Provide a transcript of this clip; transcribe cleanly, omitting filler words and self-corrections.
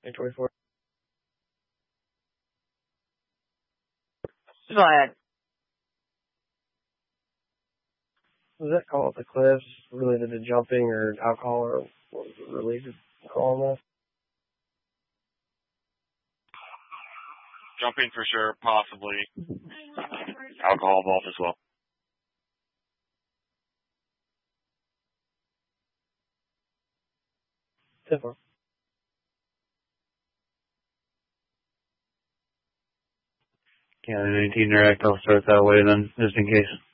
824. Go ahead. Was that call at the cliffs related to jumping or alcohol, or what was it related to call on that? Jumping for sure, possibly. Alcohol involved as well. Simple. Yeah, 19 direct, I'll start that way then, just in case.